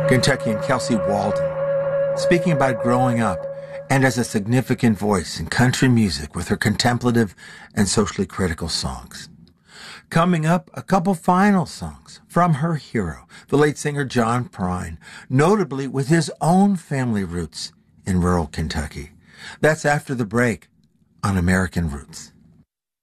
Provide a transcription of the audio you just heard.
Kentuckian Kelsey Walden, speaking about growing up and as a significant voice in country music with her contemplative and socially critical songs. Coming up, a couple final songs from her hero, the late singer John Prine, notably with his own family roots in rural Kentucky. That's after the break on American Roots.